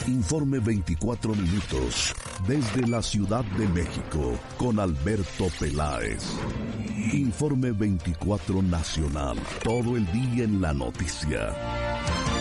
Informe 24 minutos desde la Ciudad de México con Alberto Peláez. Informe 24 Nacional, todo el día en la noticia.